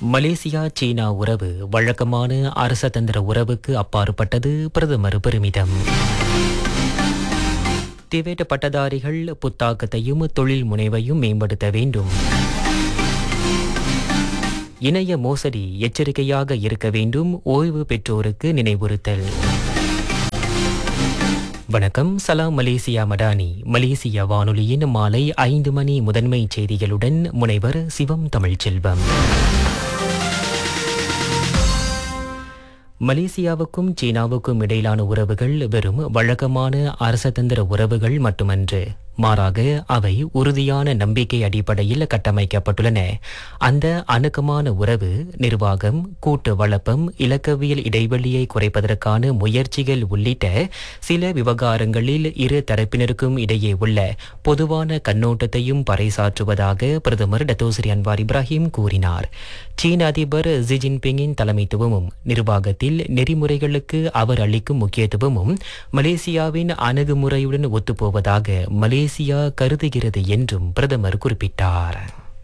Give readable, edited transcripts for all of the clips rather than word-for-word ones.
Malaysia சீனா உறவு வழக்கமான அரசதந்திர உறவுக்கு அப்பாற்பட்டது பிரதமர் பெருமிதம். திபெத் பட்டதாரிகள் புத்தாக்கத்தையும் தொழில் முனைவையும் மேம்படுத்த வேண்டும். இணைய மோசடி எச்சரிக்கையாக இருக்க வேண்டும், ஓய்வு பெற்றோருக்கு நினைவுறுத்தல். வணக்கம், சலாம் மலேசியா மடானி. மலேசியா வானொலியின் மாலை 5 மணி முதன்மை செய்திகளுடன் முனைவர் சிவம் தமிழ்ச்செல்வம். மலேசியாவுக்கும் சீனாவுக்கும் இடையிலான உறவுகள் வெறும் வழக்கமான அரசதந்திர உறவுகள் மட்டுமன்று, மாறாக அவை உறுதியான நம்பிக்கை அடிப்படையில் கட்டமைக்கப்பட்டுள்ளன. அந்த அணுக்கமான உறவு நிர்வாகம், கூட்டு வளப்பம், இலக்கவியல் இடைவெளியை குறைப்பதற்கான முயற்சிகள் உள்ளிட்ட சில விவகாரங்களில் இரு தரப்பினருக்கும் இடையே உள்ள பொதுவான கண்ணோட்டத்தையும் பறைசாற்றுவதாக பிரதமர் டத்தோஸ்ரீ அன்வார் இப்ராஹிம் கூறினார். சீன அதிபர் ஜி ஜின்பிங்கின் தலைமைத்துவமும் நிர்வாகத்தில் நெறிமுறைகளுக்கு அவர் அளிக்கும் முக்கியத்துவமும் மலேசியாவின் அணுகுமுறையுடன் ஒத்துப்போவதாக மலேசியா கருதுகிறது என்றும் பிரதமர் குறிப்பிட்டார்.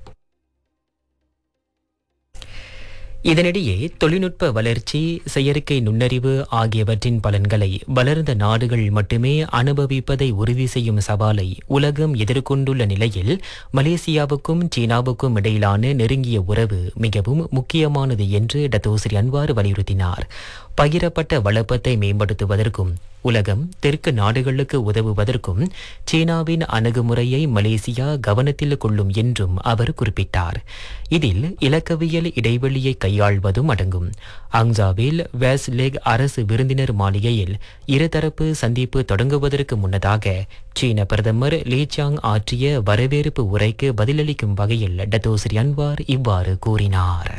இதனிடையே தொழில்நுட்ப வளர்ச்சி, செயற்கை நுண்ணறிவு ஆகியவற்றின் பலன்களை வளர்ந்த நாடுகள் மட்டுமே அனுபவிப்பதை உறுதி செய்யும் சவாலை உலகம் எதிர்கொண்டுள்ள நிலையில் மலேசியாவுக்கும் சீனாவுக்கும் இடையிலான நெருங்கிய உறவு மிகவும் முக்கியமானது என்று டத்தோஸ்ரீ அன்வார் வலியுறுத்தினார். பகிரப்பட்ட வளப்பத்தை மேம்படுத்துவதற்கும் உலகம் தெற்கு நாடுகளுக்கு உதவுவதற்கும் சீனாவின் அணுகுமுறையை மலேசியா கவனத்தில் கொள்ளும் என்றும் அவர் குறிப்பிட்டார். இதில் இலக்கவியல் இடைவெளியை கையாள்வதும் அடங்கும். அங்சாவில் வேஸ்லேக் அரசு விருந்தினர் மாளிகையில் இருதரப்பு சந்திப்பு தொடங்குவதற்கு முன்னதாக சீன பிரதமர் லீ சாங் ஆற்றிய வரவேற்பு உரைக்கு பதிலளிக்கும் வகையில் டத்தோஸ்ரீ அன்வார் இவ்வாறு கூறினார்.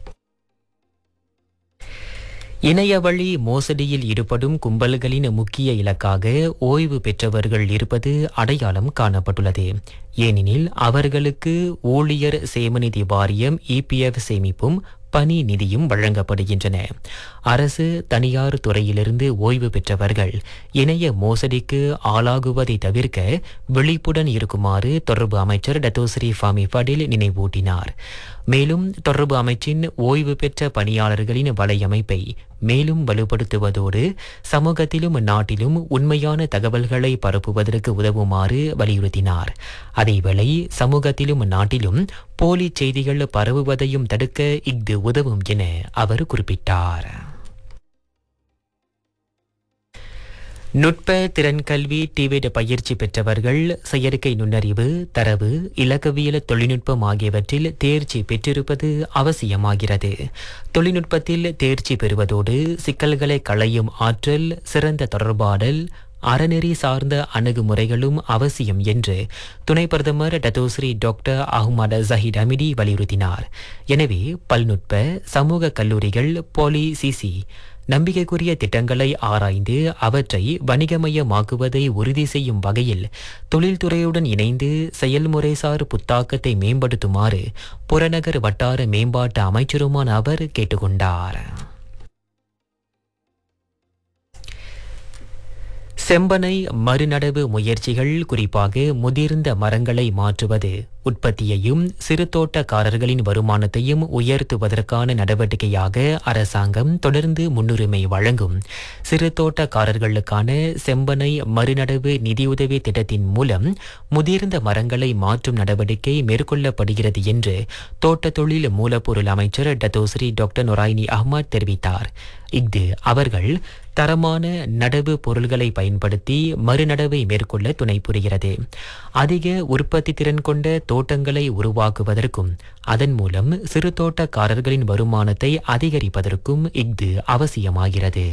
இணையவழி மோசடியில் ஈடுபடும் கும்பல்களின் முக்கிய இலக்காக ஓய்வு பெற்றவர்கள் இருப்பது அடையாளம் காணப்பட்டுள்ளது. ஏனெனில் அவர்களுக்கு ஊழியர் சேமநிதி வாரியம் EPF சேமிப்பும் பணி நிதியும் வழங்கப்படுகின்றன. அரசு தனியார் துறையிலிருந்து ஓய்வு பெற்றவர்கள் இணைய மோசடிக்கு ஆளாகுவதை தவிர்க்க விழிப்புடன் இருக்குமாறு தொடர்பு அமைச்சர் டத்தோஸ்ரீ ஃபாமி ஃபடில் நினைவூட்டினார். மேலும் தொடர்பு அமைச்சின் ஓய்வு பெற்ற பணியாளர்களின் வலையமைப்பை மேலும் வலுப்படுத்துவதோடு சமூகத்திலும் நாட்டிலும் உண்மையான தகவல்களை பரப்புவதற்கு உதவுமாறு வலியுறுத்தினார். அதேவேளை சமூகத்திலும் நாட்டிலும் போலி செய்திகள் பரவுவதையும் தடுக்க இஃது உதவும் என அவர் குறிப்பிட்டார். நுட்ப திறன் கல்வி டிபெட் பயிற்சி பெற்றவர்கள் செயற்கை நுண்ணறிவு, தரவு, இலக்கவியல் தொழில்நுட்பம் ஆகியவற்றில் தேர்ச்சி பெற்றிருப்பது அவசியமாகிறது. தொழில்நுட்பத்தில் தேர்ச்சி பெறுவதோடு சிக்கல்களை களையும் ஆற்றல், சிறந்த தொடர்பாடல், அறநெறி சார்ந்த அணுகுமுறைகளும் அவசியம் என்று துணை பிரதமர் டத்தோஸ்ரீ டாக்டர் அஹ்மத் ஜஹீர் அமிடி வலியுறுத்தினார். எனவே பல்நுட்ப சமூக கல்லூரிகள் பாலிசிசி நம்பிக்கைக்குரிய திட்டங்களை ஆராய்ந்து அவற்றை வணிகமயமாக்குவதை உறுதி செய்யும் வகையில் தொழில்துறையுடன் இணைந்து செயல்முறைசார் புத்தாக்கத்தை மேம்படுத்துமாறு புறநகர் வட்டார மேம்பாட்டு அமைச்சருமான அவர் கேட்டுக்கொண்டார். செம்பனை மறுநடவு முயற்சிகள், குறிப்பாக முதிர்ந்த மரங்களை மாற்றுவது, உற்பத்தியையும் சிறு தோட்டக்காரர்களின் வருமானத்தையும் உயர்த்துவதற்கான நடவடிக்கையாக அரசாங்கம் தொடர்ந்து முன்னுரிமை வழங்கும். சிறு தோட்டக்காரர்களுக்கான செம்பனை மறுநடவு நிதியுதவி திட்டத்தின் மூலம் முதிர்ந்த மரங்களை மாற்றும் நடவடிக்கை மேற்கொள்ளப்படுகிறது என்று தோட்ட தொழில் மூலப்பொருள் அமைச்சர் டத்தோஸ்ரீ டாக்டர் நொராய்னி அஹ்மத் தெரிவித்தார். இஃது அவர்கள் தரமான நடவு பொருள்களை பயன்படுத்தி மறுநடவை மேற்கொள்ள துணை புரிகிறது. அதிக உற்பத்தி திறன் கொண்ட தோட்டங்களை உருவாக்குவதற்கும் அதன் மூலம் சிறு தோட்டக்காரர்களின் வருமானத்தை அதிகரிப்பதற்கும் இஃது அவசியமாகிறது.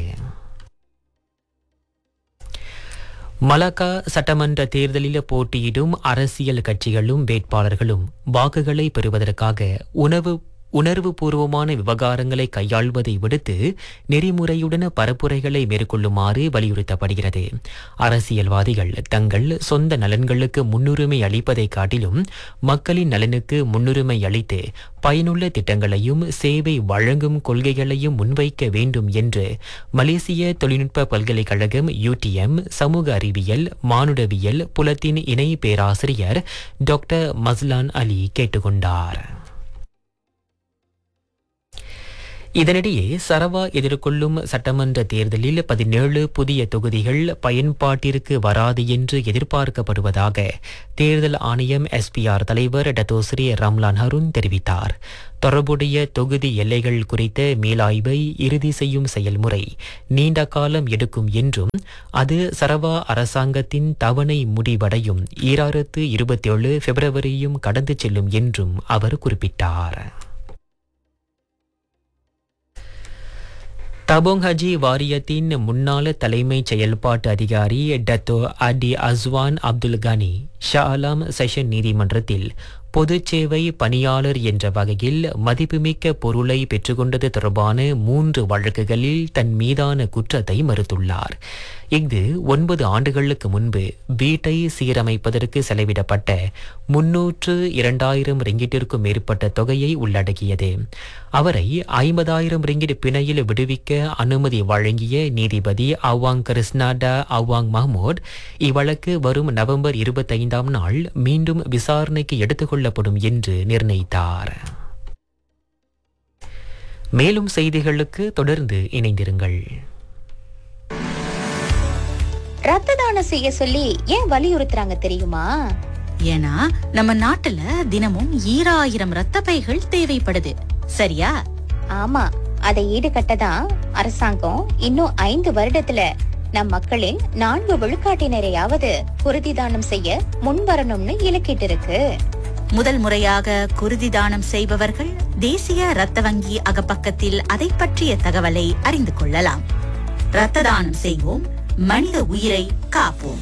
மலாக்கா சட்டமன்ற தேர்தலில் போட்டியிடும் அரசியல் கட்சிகளும் வேட்பாளர்களும் வாக்குகளை பெறுவதற்காக உணர்வு பூர்வமான விவகாரங்களை கையாள்வதை விடுத்து நெறிமுறையுடன் பரப்புரைகளை மேற்கொள்ளுமாறு வலியுறுத்தப்படுகிறது. அரசியல்வாதிகள் தங்கள் சொந்த நலன்களுக்கு முன்னுரிமை அளிப்பதை காட்டிலும் மக்களின் நலனுக்கு முன்னுரிமை அளித்து பயனுள்ள திட்டங்களையும் சேவை வழங்கும் கொள்கைகளையும் முன்வைக்க வேண்டும் என்று மலேசிய தொழில்நுட்ப பல்கலைக்கழகம் UTM சமூக அறிவியல் மானுடவியல் புலத்தின் இணை பேராசிரியர் டாக்டர் மஸ்லான் அலி கேட்டுக்கொண்டார். இதனிடையே சரவா எதிர்கொள்ளும் சட்டமன்ற தேர்தலில் 17 புதிய தொகுதிகள் பயன்பாட்டிற்கு வராது என்று எதிர்பார்க்கப்படுவதாக தேர்தல் ஆணையம் எஸ்பிஆர் தலைவர் டத்தோஸ்ரீ ரம்லான் ஹருன் தெரிவித்தார். தொடர்புடைய தொகுதி எல்லைகள் குறித்த மீளாய்வை இறுதி செய்யும் செயல்முறை நீண்ட காலம் எடுக்கும் என்றும் அது சரவா அரசாங்கத்தின் தவணை முடிவடையும் 2027 பிப்ரவரியும் கடந்து செல்லும் என்றும் அவர் குறிப்பிட்டார். தபோங் ஹஜி வாரியத்தின் முன்னாள் தலைமைச் செயல்பாட்டு அதிகாரி டத்தோ அடி அஸ்வான் அப்துல் கனி ஷா ஆலம் செஷன் நீதிமன்றத்தில் பொதுச் சேவை பணியாளர் என்ற வகையில் மதிப்புமிக்க பொருளை பெற்றுக்கொண்டது தொடர்பான 3 வழக்குகளில் தன் மீதான குற்றத்தை மறுத்துள்ளார். இஃது 9 ஆண்டுகளுக்கு முன்பு வீட்டை சீரமைப்பதற்கு செலவிடப்பட்ட 302,000 ரிங்கிட்டிற்கும் மேற்பட்ட தொகையை உள்ளடக்கியது. அவரை 50,000 ரிங்கிட் பிணையில் விடுவிக்க அனுமதி வழங்கிய நீதிபதி அவாங் கிருஷ்ணாடா அவாங் மஹ்மூத் இவ்வழக்கு வரும் நவம்பர் 25ஆம் நாள் மீண்டும் விசாரணைக்கு எடுத்துக்கொள்ளப்படும் என்று நிர்ணயித்தார். மேலும் செய்திகளுக்கு தொடர்ந்து இணைந்திருங்கள். ரத்த தானம் செய்ய சொல்லி ஏன் வலியுறுத்துறாங்க தெரியுமா? ஏன்னா நம்ம நாட்டுல தினமும் 1000 ரத்த பைகள் தேவைப்படுது. சரியா? ஆமா, அதை ஈடுகட்டதான் அரசாங்கம் இன்னும் 5 வருடத்துல நம் மக்களின் 4 விழுக்காட்டினரையாவது குருதி தானம் செய்ய முன்வரணும்னு இலக்கிட்டு இருக்கு. முதல் முறையாக குருதி தானம் செய்பவர்கள் தேசிய ரத்த வங்கி அகப்பக்கத்தில் அதை பற்றிய தகவலை அறிந்து கொள்ளலாம். ரத்த தானம் செய்வோம், மனித உயிரை காப்போம்.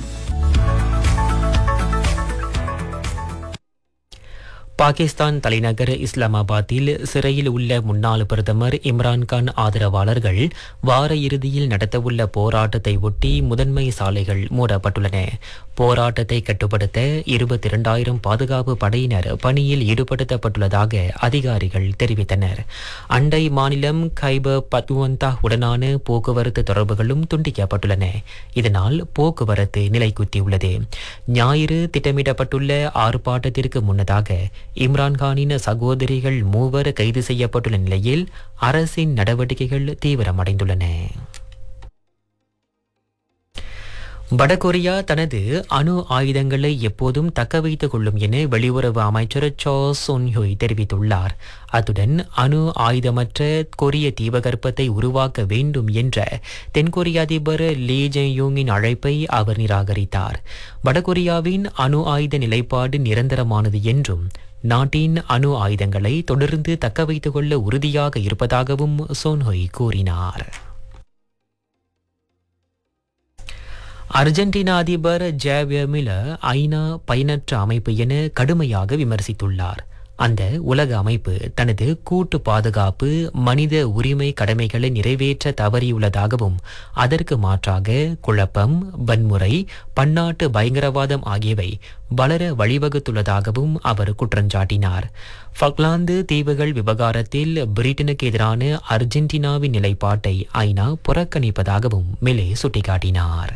பாகிஸ்தான் தலைநகர் இஸ்லாமாபாத்தில் சிறையில் உள்ள முன்னாள் பிரதமர் இம்ரான்கான் ஆதரவாளர்கள் வார இறுதியில் நடத்தவுள்ள போராட்டத்தை ஒட்டி முதன்மை சாலைகள் மூடப்பட்டுள்ளன. போராட்டத்தை கட்டுப்படுத்த 22,000 பாதுகாப்பு படையினர் பணியில் ஈடுபடுத்தப்பட்டுள்ளதாக அதிகாரிகள் தெரிவித்தனர். அண்டை மாநிலம் கைபர் பக்துவந்தா உடனான போக்குவரத்து தொடர்புகளும் துண்டிக்கப்பட்டுள்ளன. இதனால் போக்குவரத்து நிலைக்குத்தியுள்ளது. ஞாயிறு திட்டமிடப்பட்டுள்ள ஆர்ப்பாட்டத்திற்கு முன்னதாக இம்ரான்கானின் சகோதரிகள் 3 கைது செய்யப்பட்டுள்ள நிலையில் அரசின் நடவடிக்கைகள் தீவிரமடைந்துள்ளன. வடகொரியா தனது அணு ஆயுதங்களை எப்போதும் தக்க வைத்துக் கொள்ளும் என வெளியுறவு அமைச்சர் சோ சொன்ஹுய் தெரிவித்துள்ளார். அத்துடன் அணு ஆயுதமற்ற கொரிய தீபகற்பத்தை உருவாக்க வேண்டும் என்ற தென்கொரிய அதிபர் லீ ஜெ-யூங்கின் அழைப்பை அவர் நிராகரித்தார். வடகொரியாவின் அணு ஆயுத நிலைப்பாடு நிரந்தரமானது என்றும் நாட்டின் அணு ஆயுதங்களை தொடர்ந்து தக்க வைத்துக் கொள்ள உறுதியாக இருப்பதாகவும் சோன்ஹுய் கூறினார். அர்ஜென்டினா அதிபர் ஜேவியர் மிலர் ஐநா பயனற்ற அமைப்பு என கடுமையாக விமர்சித்துள்ளார். அந்த உலக அமைப்பு தனது கூட்டு பாதுகாப்பு மனித உரிமை கடமைகளை நிறைவேற்ற தவறியுள்ளதாகவும் அதற்கு மாற்றாக குழப்பம், வன்முறை, பன்னாட்டு பயங்கரவாதம் ஆகியவை வளர வழிவகுத்துள்ளதாகவும் அவர் குற்றஞ்சாட்டினார். ஃபக்லாந்து தீவுகள் விவகாரத்தில் பிரிட்டனுக்கு எதிரான அர்ஜென்டினாவின் நிலைப்பாட்டை ஐநா புறக்கணிப்பதாகவும் மிலே சுட்டிக்காட்டினார்.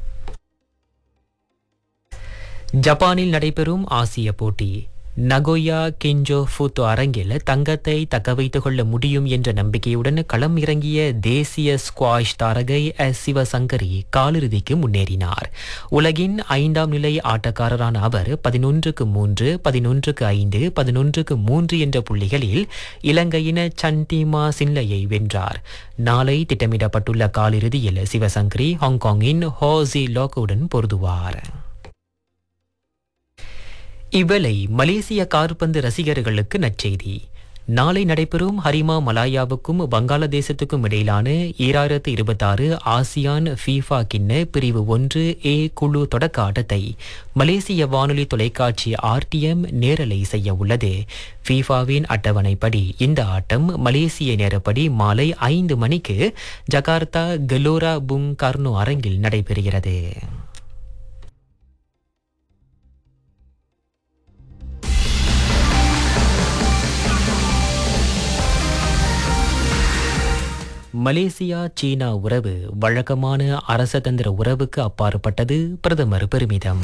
ஜப்பானில் நடைபெறும் ஆசிய போட்டி நகோயா கெஞ்சோ ஃபூத்தோ அரங்கில் தங்கத்தை தக்க வைத்துக் கொள்ள முடியும் என்ற நம்பிக்கையுடன் களம் இறங்கிய தேசிய ஸ்குவாஷ் தாரகை எஸ் சிவசங்கரி காலிறுதிக்கு முன்னேறினார். உலகின் 5ஆம் நிலை ஆட்டக்காரரான அவர் 11-3, 11-5, 11-3 என்ற புள்ளிகளில் இலங்கையின் சன்டிமா சின்லையை வென்றார். நாளை திட்டமிடப்பட்டுள்ள காலிறுதியில் சிவசங்கரி ஹாங்காங்கின் ஹோ ஜி லோக்குடன் பொருதுவார். இவ்வேளை மலேசிய கால்பந்து ரசிகர்களுக்கு நற்செய்தி. நாளை நடைபெறும் ஹரிமா மலாயாவுக்கும் வங்காளதேசத்துக்கும் இடையிலான 2026 ஆசியான் ஃபீஃபா கிண்ண பிரிவு 1A குழு தொடக்க ஆட்டத்தை மலேசிய வானொலி தொலைக்காட்சி RTM நேரலை செய்ய உள்ளது. ஃபீஃபாவின் அட்டவணைப்படி இந்த ஆட்டம் மலேசிய நேரப்படி மாலை 5 மணிக்கு ஜகார்த்தா கெலோரா புங் கர்னோ அரங்கில் நடைபெறுகிறது. மலேசியா சீனா உறவு வழக்கமான அரசதந்திர உறவுக்கு அப்பாற்பட்டது, பிரதமர் பெருமிதம்.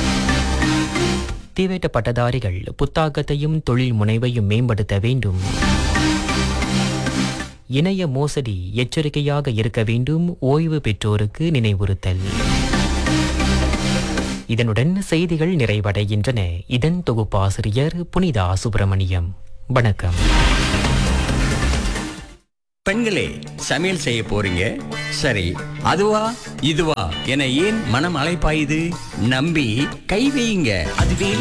தீவேட்ட பட்டதாரிகள் புத்தாக்கத்தையும் தொழில் முனைவையும் மேம்படுத்த வேண்டும். இணைய மோசடி எச்சரிக்கையாக இருக்க வேண்டும், ஓய்வு பெற்றோருக்கு நினைவுறுத்தல். இதனுடன் செய்திகள் நிறைவடைகின்றன. இதன் தொகுப்பாசிரியர் புனிதா சுப்பிரமணியம். வணக்கம். பெண்களே, சமையல் செய்ய போறீங்க, சரி அதுவா இதுவா என ஏன் மனம் அலைப்பாயுது? நம்பி கை வையுங்க, அதுவே